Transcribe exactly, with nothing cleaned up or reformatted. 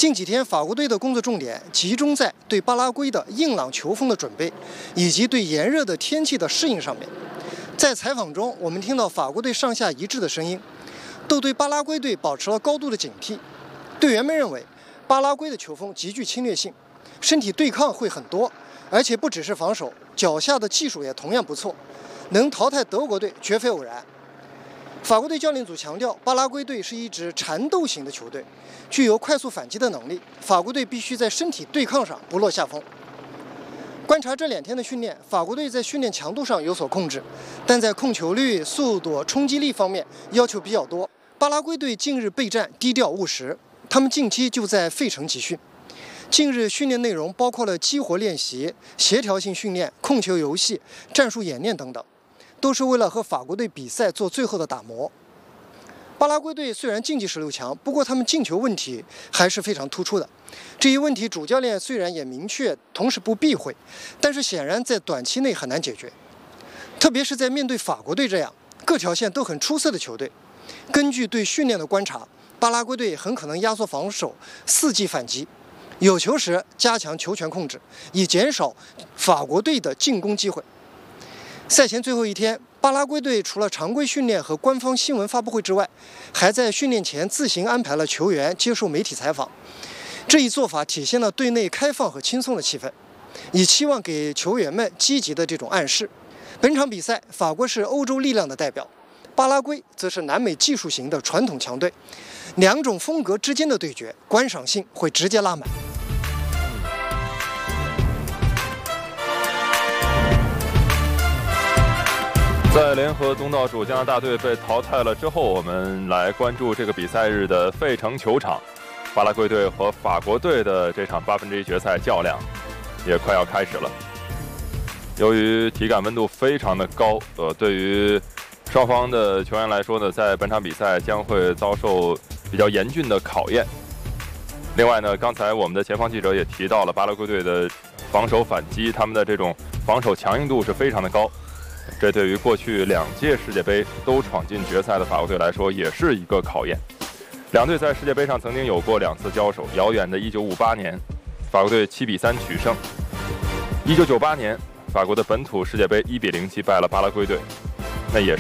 近几天，法国队的工作重点集中在对巴拉圭的硬朗球风的准备，以及对炎热的天气的适应上面。在采访中，我们听到法国队上下一致的声音，都对巴拉圭队保持了高度的警惕。队员们认为，巴拉圭的球风极具侵略性，身体对抗会很多，而且不只是防守，脚下的技术也同样不错，能淘汰德国队绝非偶然。法国队教练组强调，巴拉圭队是一支缠斗型的球队，具有快速反击的能力。法国队必须在身体对抗上不落下风。观察这两天的训练，法国队在训练强度上有所控制，但在控球率、速度、冲击力方面要求比较多。巴拉圭队近日备战低调务实，他们近期就在费城集训。近日训练内容包括了激活练习、协调性训练、控球游戏、战术演练等等，都是为了和法国队比赛做最后的打磨。巴拉圭队虽然竞技实力强，不过他们进球问题还是非常突出的。这一问题主教练虽然也明确，同时不避讳，但是显然在短期内很难解决。特别是在面对法国队这样各条线都很出色的球队，根据对训练的观察，巴拉圭队很可能压缩防守，伺机反击，有球时加强球权控制，以减少法国队的进攻机会。赛前最后一天，巴拉圭队除了常规训练和官方新闻发布会之外，还在训练前自行安排了球员接受媒体采访。这一做法体现了队内开放和轻松的气氛，以期望给球员们积极的这种暗示。本场比赛，法国是欧洲力量的代表，巴拉圭则是南美技术型的传统强队，两种风格之间的对决，观赏性会直接拉满。 在联合东道主加拿大队被淘汰了之后，我们来关注这个比赛日的费城球场，巴拉圭队和法国队的这场八分之一决赛较量也快要开始了。由于体感温度非常的高，呃，对于双方的球员来说呢，在本场比赛将会遭受比较严峻的考验。另外呢，刚才我们的前方记者也提到了巴拉圭队的防守反击，他们的这种防守强硬度是非常的高。这对于过去两届世界杯都闯进决赛的法国队来说，也是一个考验。两队在世界杯上曾经有过两次交手，遥远的一九五八年，法国队七比三取胜；一九九八年，法国的本土世界杯一比零击败了巴拉圭队，那也